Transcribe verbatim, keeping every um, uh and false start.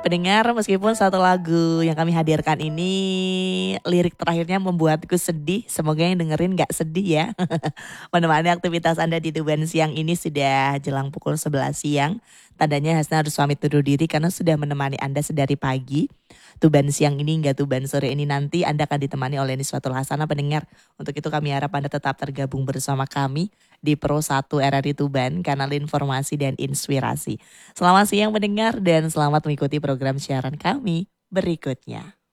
Pendengar, meskipun satu lagu yang kami hadirkan ini lirik terakhirnya membuatku sedih, semoga yang dengerin gak sedih ya. Menemani aktivitas Anda di Tuban siang ini sudah jelang pukul sebelas siang. Tandanya Hasna harus pamit undur diri karena sudah menemani Anda sedari pagi. Tuban siang ini hingga Tuban sore ini nanti Anda akan ditemani oleh Niswatul Hasanah pendengar. Untuk itu kami harap Anda tetap tergabung bersama kami di Pro satu R R I Tuban, kanal informasi dan inspirasi. Selamat siang pendengar dan selamat mengikuti program siaran kami berikutnya.